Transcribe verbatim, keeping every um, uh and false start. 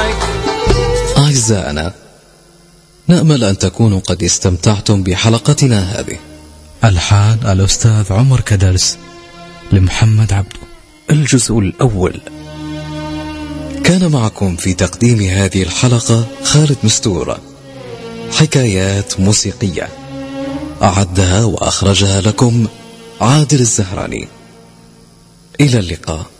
أعزائنا، نأمل أن تكونوا قد استمتعتم بحلقتنا هذه. ألحان الأستاذ عمر كدرس لمحمد عبده. الجزء الأول. كان معكم في تقديم هذه الحلقة خالد مستورة. حكايات موسيقية أعدها وأخرجها لكم عادل الزهراني. إلى اللقاء.